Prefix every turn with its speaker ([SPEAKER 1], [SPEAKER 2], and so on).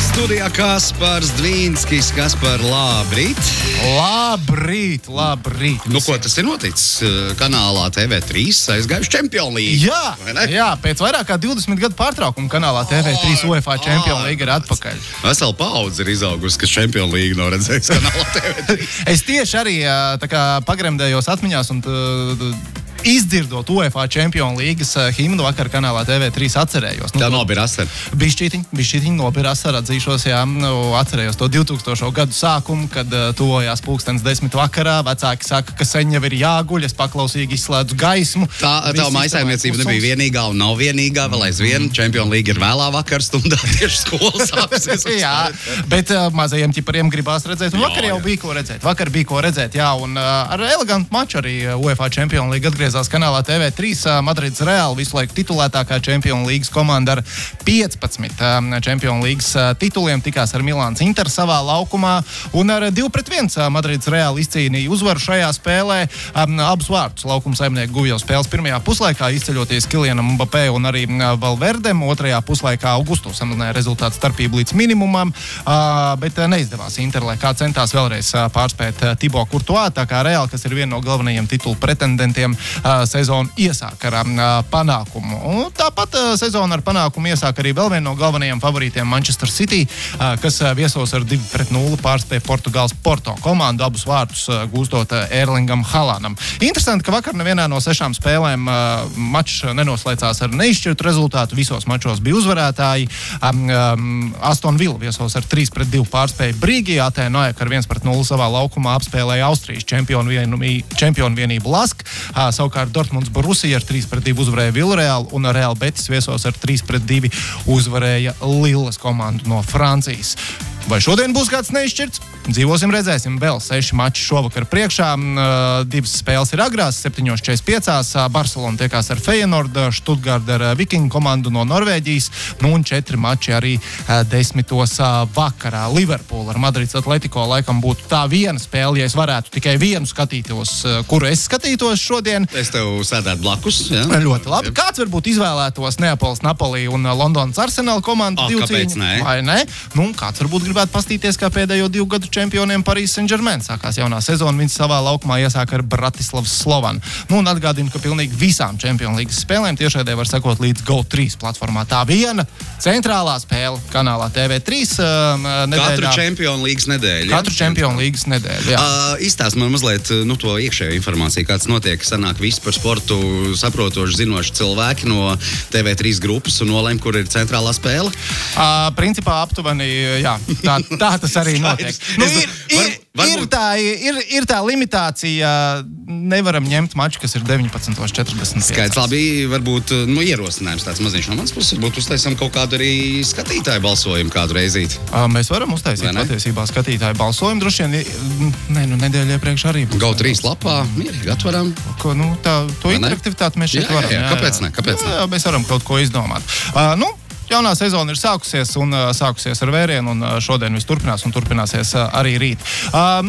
[SPEAKER 1] Studijā Kaspars Dvīnskis. Kaspar, labrīt.
[SPEAKER 2] Labrīt.
[SPEAKER 1] Nu, ko tas ir noticis? Kanālā TV3 aizgājuši Champions League.
[SPEAKER 2] Jā, pēc vairāk kā 20 gadu pārtraukuma kanālā TV3 UEFA Champions League ir atpakaļ.
[SPEAKER 1] Vesela paudze ir izaugusi, kas Champions League nav redzējis kanālā TV3.
[SPEAKER 2] Es tieši arī pagremdējos atmiņās un izdzirdot UEFA Champions Leagues himnu vakar kanālā TV3 atcerējos.
[SPEAKER 1] Tā nobira asara.
[SPEAKER 2] Bišķītiņ nobira asara, atzīšos, atcerējos to 2000. gadu sākumu, kad tuvojās 10:10 vakarā. Vecāki saka, ka sen jau ir jāguļ, es paklausīgi izslēdzu gaismu.
[SPEAKER 1] Tā maisaimniecība nebija vienīgā un nav vienīgā, vēl aizvien Champions League ir vēlā vakarstundā, tieši skolas sāksies.
[SPEAKER 2] Jā, bet mazajiem ķipariem gribās redzēt, un vakar jau bija ko redzēt. Vakar bija ko redzēt, jā, un ar elegantu maču arī UEFA Champions League atgriezās kanālā TV3. Madrids Real visu laiku titulētākā Champions League komanda ar 15 Champions League tituliem tikās ar Milāns Inter savā laukumā, un ar 2-1 Madrids Real izcīnīja uzvaru šajā spēlē. Abus vārtus laukuma saimnieki guva jau spēles pirmajā puslaikā, izceļoties Kilianam Mbappé un arī Valverdem. Otrajā puslaikā Augusto samazināja rezultātu starpību līdz minimumam, bet neizdevās Inter, lai kā centās vēlreiz pārspēt Thibaut Courtois, tā kā Real, kas ir viena no galvenajiem titulu pretendentiem, sezonu iesāk ar panākumu. Un tāpat sezonu ar panākumu iesāk arī vēl viena no galvenajiem favorītiem Manchester City, kas viesos ar 2-0 pārspēja Portugāles Porto komandu, abus vārtus gūstot Erlingam Haalandam. Interesanti, ka vakar nevienā no 6 spēlēm mačs nenoslēdzās ar neizšķirtu rezultātu. Visos mačos bija uzvarētāji. Aston Villa viesos ar 3-2 pārspēja Brīgi, Atēnu Ajax ar 1-0 savā laukumā apspēlēja Austrijas čempionu vienību Lask. Savukārt Dortmunds Borussia ar 3-2 uzvarēja Villarreal, un Real Betis viesos ar 3-2 uzvarēja Lilles komandu no Francijas. Vai šodien būs kāds neizšķirts? Dzīvosim, redzēsim. Vēl 6 mači šovakar priekšā. 2 spēles ir agrās, 7:45. Barcelona tiekās ar Feyenoord, Stuttgart ar Vikingu komandu no Norvēģijas, un 4 mači arī 10. vakarā. Liverpool ar Madrids Atletico laikam būtu tā viena spēle, ja es varētu tikai vienu skatītos, kuru es skatītos šodien.
[SPEAKER 1] Es tev sēdētu blakus, jā?
[SPEAKER 2] Ļoti labi. Kāds varbūt izvēlētos Neapolis Napoli un Londonas Arsenal komandu divu cīņu?
[SPEAKER 1] Kāpēc ne?
[SPEAKER 2] Vai ne? Kāds varbūt gribētu pastīties, kā pēdējo 2 gadu čempioniem Paris Saint-Germain. Sākās jaunā sezona, viņi savā laukumā iesāk ar Bratislavas Slovanu. Un atgādinu, ka pilnīgi visām Champions League spēlēm tiešraidē var sekot līdz GO3 platformā. Tā viena centrālā spēle kanālā TV3 nedēļā.
[SPEAKER 1] Katru Champions League nedēļu.
[SPEAKER 2] Katru Champions League nedēļu, jā.
[SPEAKER 1] Izstāst man mazliet to iekšējo informāciju, kāds notiek. Sanāk visi par sportu saprotoši, zinoši cilvēki no TV3 grupas un nolēm, kur ir centrālā spēle?
[SPEAKER 2] Principā aptuveni, jā. Tā tas arī notiek. Ir tā limitācija, nevaram ņemt maču, kas ir 19:45.
[SPEAKER 1] Skaidrs, labi, varbūt ierosinājums tāds maziņš no manas puses, varbūt uztaisam kaut kādu arī skatītāju balsojumu kādu reizīti.
[SPEAKER 2] Mēs varam uztaisīt patiesībā skatītāju balsojumu, droši vien, nedēļa iepriekš arī.
[SPEAKER 1] GO3 lapā, mierīgi atveram.
[SPEAKER 2] To interaktivitāti mēs šeit varam.
[SPEAKER 1] Kāpēc ne?
[SPEAKER 2] Jā, mēs varam kaut ko izdomāt. Jaunā sezona ir sākusies ar vērienu, un šodien viss turpinās un turpināsies arī rīt.